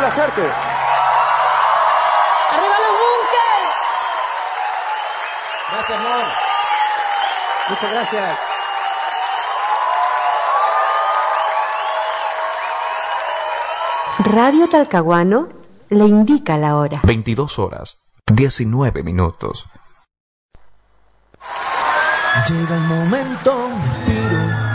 buena suerte. ¡Arriba los bunkers! Gracias, amor. Muchas gracias. Radio Talcahuano le indica la hora. 22 horas, 19 minutos. Llega el momento, respiro.